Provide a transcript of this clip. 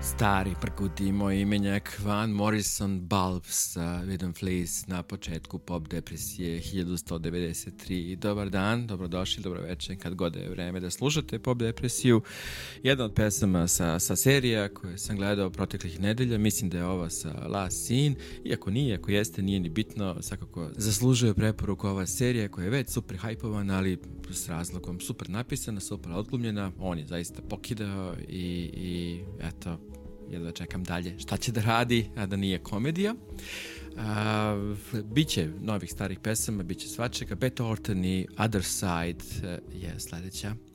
Stari prkuti moj imenjak Van Morrison Balf sa Rhythm Fleas na početku pop depresije 1193. Dobar dan, dobrodošli, dobro večer, kad god je vreme da slušate pop depresiju. Jedna od pesama sa serija koje sam gledao proteklih nedelja, mislim da je ova sa Last Scene, iako nije, ako jeste, nije ni bitno, svakako zaslužuje preporuku ova serija koja je već super hajpovana, ali s razlogom super napisana, super odglumljena, on je zaista pokidao i eto, jedva čekam dalje šta će da radi, a da nije komedija. Biće novih starih pesama, biće svačega. Beth Orton i Other Side je sledeća